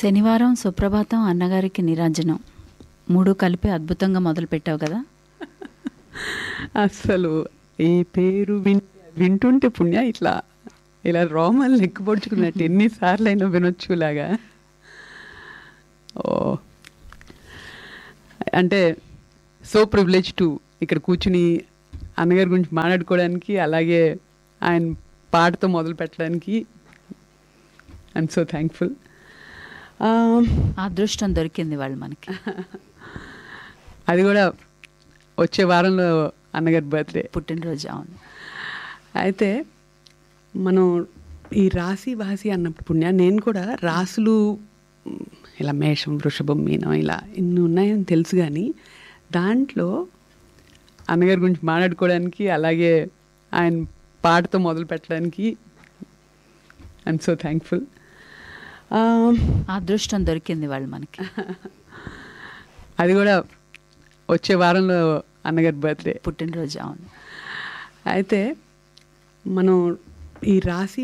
శనివారం సుప్రభాతం అన్నగారికి నీరాజనం 3 కలిపి అద్భుతంగా మొదలుపెట్టావు కదా. అస్సలు ఈ పేరు వింటుంటే పుణ్య ఇలా రోమన్ లెక్కపొడుచుకున్నట్టు ఎన్నిసార్లు అయినా వినొచ్చులాగా. ఓ అంటే సో ప్రివిలేజ్ టు ఇక్కడ కూర్చుని అన్నగారి గురించి మాట్లాడుకోవడానికి, అలాగే ఆయన పాటతో మొదలు పెట్టడానికి ఐఎమ్ సో థ్యాంక్ఫుల్. అదృష్టం దొరికింది వాళ్ళు మనకి. అది కూడా వచ్చే వారంలో అన్నగారి బర్త్డే, పుట్టినరోజు. అవును. అయితే మనం ఈ రాశి వాసి అన్నప్పుడు పుణ్య నేను కూడా రాసులు ఇలా మేషం, వృషభం, మీనం ఇలా ఇన్ని ఉన్నాయని తెలుసు, కానీ దాంట్లో అన్నగారి గురించి మాట్లాడుకోవడానికి, అలాగే ఆయన పాటతో మొదలు పెట్టడానికి ఐఎమ్ సో థ్యాంక్ఫుల్. అదృష్టం దొరికింది వాళ్ళు మనకి. అది కూడా వచ్చే వారంలో అన్నగారి బర్త్డే, పుట్టినరోజు. అవును. అయితే మనం ఈ రాశి